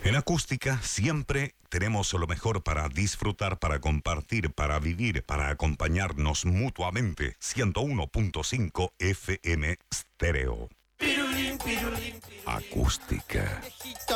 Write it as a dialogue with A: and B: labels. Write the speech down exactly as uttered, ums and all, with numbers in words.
A: En Acústica siempre tenemos lo mejor para disfrutar, para compartir, para vivir, para acompañarnos mutuamente. ciento uno punto cinco F M Stereo. Acústica.